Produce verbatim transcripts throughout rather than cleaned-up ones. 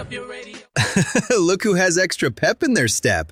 up your radio. Look who has extra pep in their step.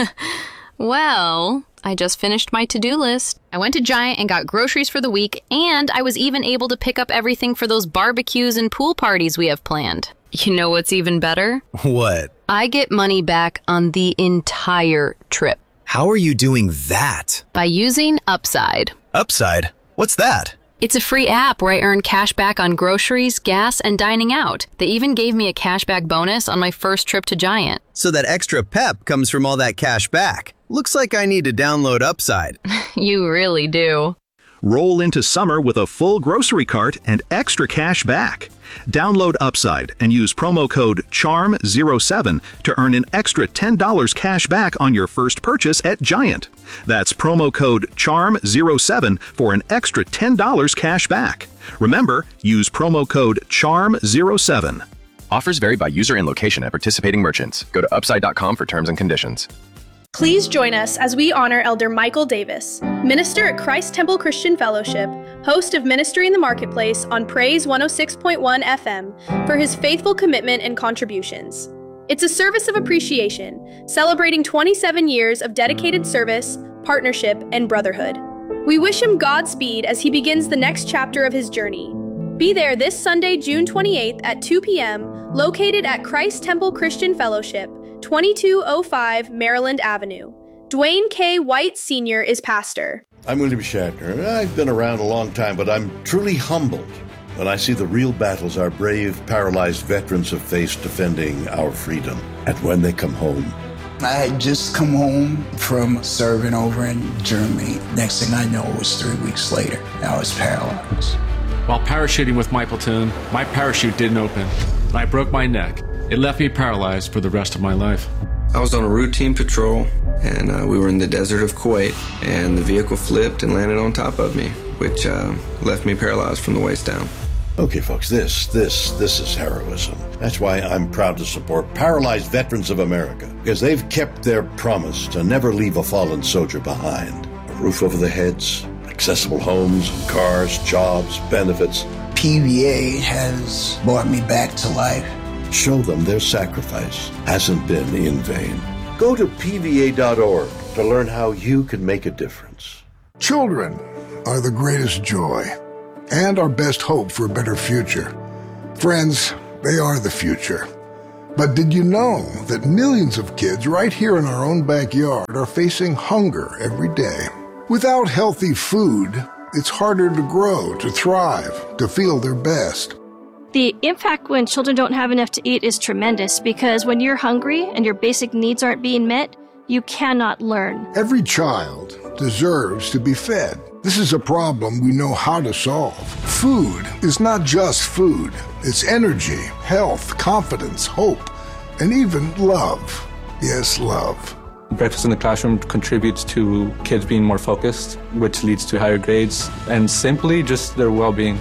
Well, I just finished my to-do list. I went to Giant and got groceries for the week, and I was even able to pick up everything for those barbecues and pool parties we have planned. You know what's even better? What? I get money back on the entire trip. How are you doing that? By using Upside. Upside? What's that? It's a free app where I earn cash back on groceries, gas, and dining out. They even gave me a cashback bonus on my first trip to Giant. So that extra pep comes from all that cash back. Looks like I need to download Upside. You really do. Roll into summer with a full grocery cart and extra cash back. Download Upside and use promo code C H A R M zero seven to earn an extra ten dollars cash back on your first purchase at Giant. That's promo code C H A R M zero seven for an extra ten dollars cash back. Remember, use promo code C H A R M zero seven. Offers vary by user and location at participating merchants. Go to upside dot com for terms and conditions. Please join us as we honor Elder Michael Davis, minister at Christ Temple Christian Fellowship, host of Ministry in the Marketplace on Praise one oh six point one F M, for his faithful commitment and contributions. It's a service of appreciation, celebrating twenty-seven years of dedicated service, partnership, and brotherhood. We wish him Godspeed as he begins the next chapter of his journey. Be there this Sunday, June twenty-eighth at two p.m., located at Christ Temple Christian Fellowship, twenty-two oh five Maryland Avenue. Dwayne K. White Senior is pastor. I'm William Shatner. I've been around a long time, but I'm truly humbled when I see the real battles our brave, paralyzed veterans have faced defending our freedom. And when they come home. I had just come home from serving over in Germany. Next thing I know, it was three weeks later. I was paralyzed. While parachuting with my platoon, my parachute didn't open, and I broke my neck. It left me paralyzed for the rest of my life. I was on a routine patrol, and uh, we were in the desert of Kuwait, and the vehicle flipped and landed on top of me, which uh, left me paralyzed from the waist down. Okay, folks, this, this, this is heroism. That's why I'm proud to support Paralyzed Veterans of America, because they've kept their promise to never leave a fallen soldier behind. A roof over their heads, accessible homes, cars, jobs, benefits. P V A has brought me back to life. Show them their sacrifice hasn't been in vain. Go to P V A dot org to learn how you can make a difference. Children are the greatest joy and our best hope for a better future. Friends, they are the future. But did you know that millions of kids right here in our own backyard are facing hunger every day? Without healthy food, it's harder to grow, to thrive, to feel their best. The impact when children don't have enough to eat is tremendous because when you're hungry and your basic needs aren't being met, you cannot learn. Every child deserves to be fed. This is a problem we know how to solve. Food is not just food. It's energy, health, confidence, hope, and even love. Yes, love. Breakfast in the classroom contributes to kids being more focused, which leads to higher grades, and simply just their well-being.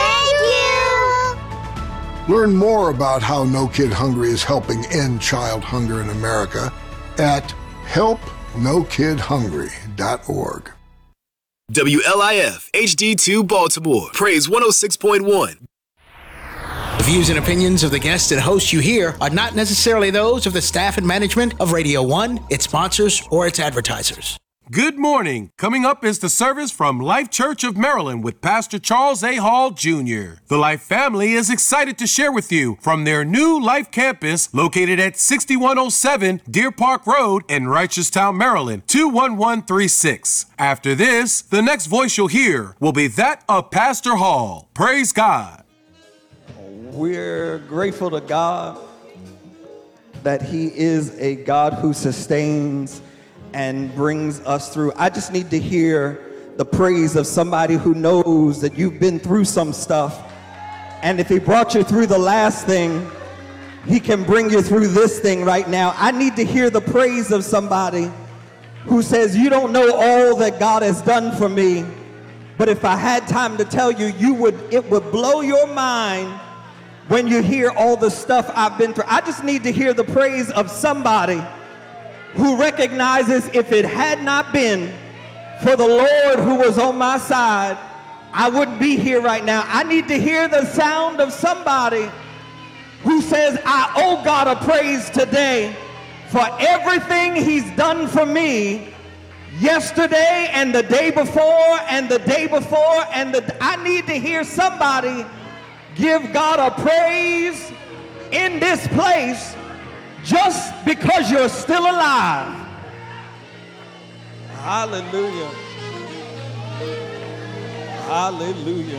Learn more about how No Kid Hungry is helping end child hunger in America at help no kid hungry dot org. W L I F H D two Baltimore, Praise one oh six point one. The views and opinions of the guests and hosts you hear are not necessarily those of the staff and management of Radio One, its sponsors, or its advertisers. Good morning. Coming up is the service from Life Church of Maryland with Pastor Charles A. Hall, Junior The Life family is excited to share with you from their new Life campus located at sixty-one oh seven Deer Park Road in Reicherstown, Maryland, two one one three six. After this, the next voice you'll hear will be that of Pastor Hall. Praise God. We're grateful to God that He is a God who sustains and brings us through. I just need to hear the praise of somebody who knows that you've been through some stuff. And if He brought you through the last thing, He can bring you through this thing right now. I need to hear the praise of somebody who says, you don't know all that God has done for me, but if I had time to tell you, you would, it would blow your mind when you hear all the stuff I've been through. I just need to hear the praise of somebody who recognizes if it had not been for the Lord who was on my side, I wouldn't be here right now. I need to hear the sound of somebody who says, I owe God a praise today for everything he's done for me yesterday and the day before and the day before and the I need to hear somebody give God a praise in this place just because you're still alive. Hallelujah. Hallelujah.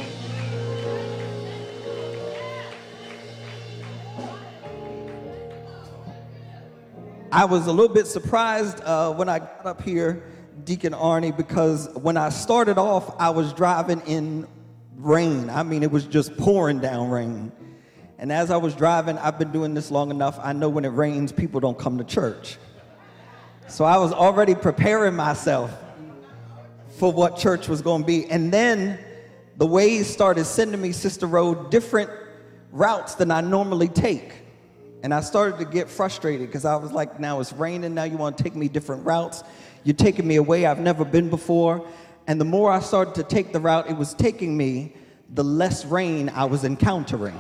I was a little bit surprised uh, when I got up here, Deacon Arnie, because when I started off, I was driving in rain. I mean, it was just pouring down rain. And as I was driving, I've been doing this long enough, I know when it rains, people don't come to church. So I was already preparing myself for what church was going to be. And then the Waze started sending me, Sister Road, different routes than I normally take. And I started to get frustrated because I was like, now it's raining, now you want to take me different routes. You're taking me away I've never been before. And the more I started to take the route it was taking me, the less rain I was encountering.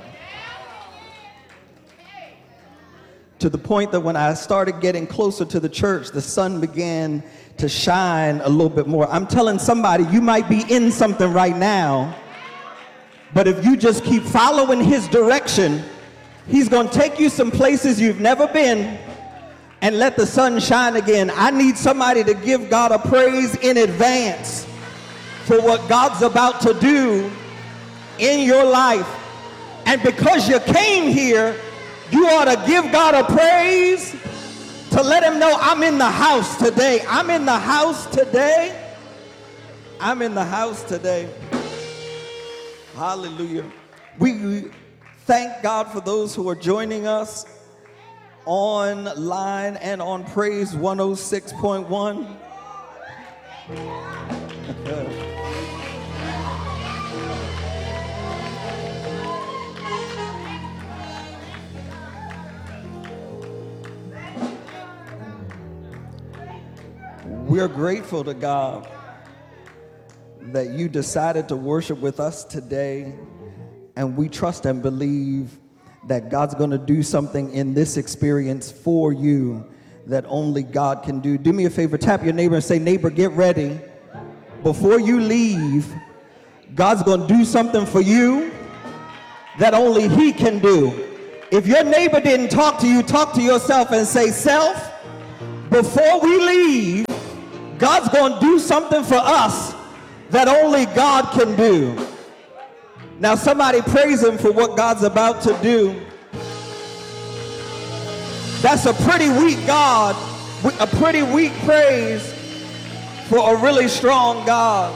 To the point that when I started getting closer to the church, the sun began to shine a little bit more. I'm telling somebody, you might be in something right now, but if you just keep following his direction, he's going to take you some places you've never been and let the sun shine again. I need somebody to give God a praise in advance for what God's about to do in your life. And because you came here, you ought to give God a praise to let him know, I'm in the house today. I'm in the house today. I'm in the house today. Hallelujah. We thank God for those who are joining us online and on Praise one oh six point one. We're grateful to God that you decided to worship with us today, and we trust and believe that God's going to do something in this experience for you that only God can do. Do me a favor, tap your neighbor and say, neighbor, get ready. Before you leave, God's going to do something for you that only he can do. If your neighbor didn't talk to you, talk to yourself and say, self, before we leave, God's going to do something for us that only God can do. Now somebody praise him for what God's about to do. That's a pretty weak God, a pretty weak praise for a really strong God.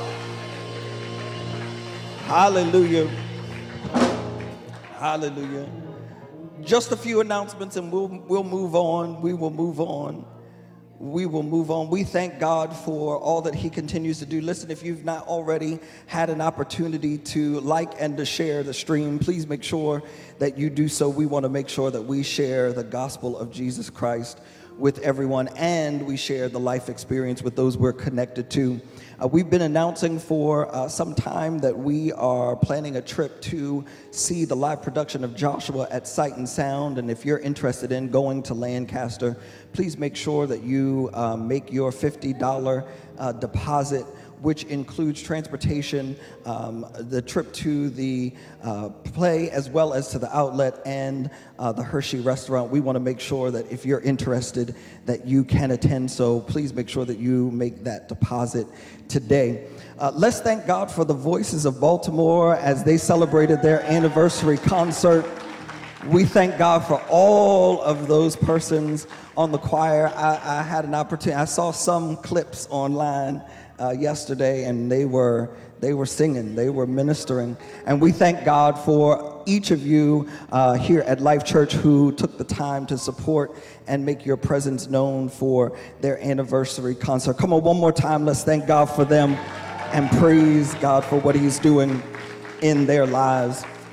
Hallelujah. Hallelujah. Just a few announcements and we'll, we'll move on. We will move on. We will move on. We thank God for all that he continues to do. Listen, if you've not already had an opportunity to like and to share the stream, please make sure that you do so. We want to make sure that we share the gospel of Jesus Christ with everyone, and we share the life experience with those we're connected to. Uh, we've been announcing for uh, some time that we are planning a trip to see the live production of Joshua at Sight and Sound, and if you're interested in going to Lancaster, please make sure that you uh, make your fifty dollars uh, deposit, which includes transportation, um, the trip to the uh, play, as well as to the outlet and uh, the Hershey restaurant. We want to make sure that if you're interested, that you can attend. So please make sure that you make that deposit today. Uh, let's thank God for the Voices of Baltimore as they celebrated their anniversary concert. We thank God for all of those persons on the choir. I, I had an opportunity, I saw some clips online Uh, yesterday, and they were they were singing, they were ministering, and we thank God for each of you uh, here at Life Church who took the time to support and make your presence known for their anniversary concert. Come on, one more time, let's thank God for them and praise God for what he's doing in their lives.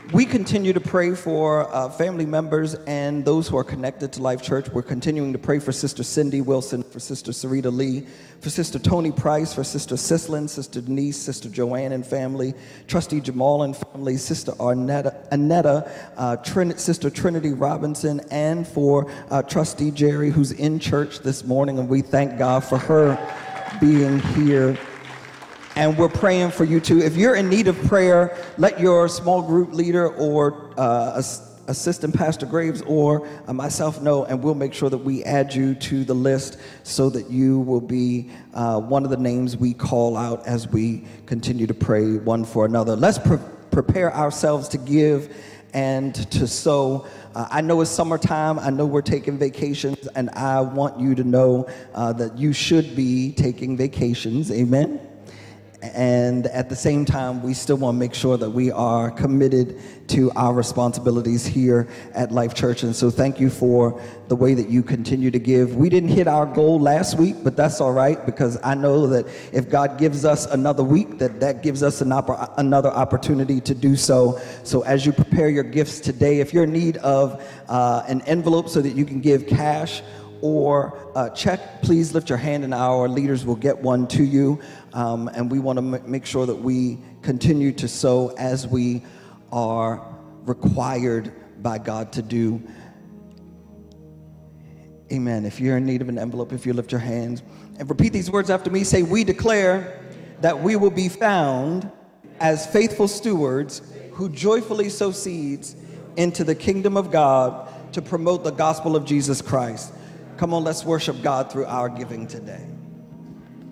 We continue to pray for uh, family members and those who are connected to Life Church. We're continuing to pray for Sister Cindy Wilson, for Sister Sarita Lee, for Sister Tony Price, for Sister Sislin, Sister Denise, Sister Joanne and family, Trustee Jamal and family, Sister Arnetta, Annetta, uh, Trin- Sister Trinity Robinson, and for uh, Trustee Jerry, who's in church this morning, and we thank God for her being here. And we're praying for you too. If you're in need of prayer, let your small group leader or uh, Assistant Pastor Graves or uh, myself know, and we'll make sure that we add you to the list so that you will be uh, one of the names we call out as we continue to pray one for another. Let's pre- prepare ourselves to give and to sow. Uh, I know it's summertime. I know we're taking vacations, and I want you to know uh, that you should be taking vacations. Amen. And at the same time, we still want to make sure that we are committed to our responsibilities here at Life Church. And so thank you for the way that you continue to give. We didn't hit our goal last week, but that's all right, because I know that if God gives us another week, that that gives us an opp- another opportunity to do so. So as you prepare your gifts today, if you're in need of uh, an envelope so that you can give cash or a check, please lift your hand and our leaders will get one to you. Um, and we want to m- make sure that we continue to sow as we are required by God to do. Amen. If you're in need of an envelope, if you lift your hands and repeat these words after me, say, we declare that we will be found as faithful stewards who joyfully sow seeds into the kingdom of God to promote the gospel of Jesus Christ. Come on, let's worship God through our giving today.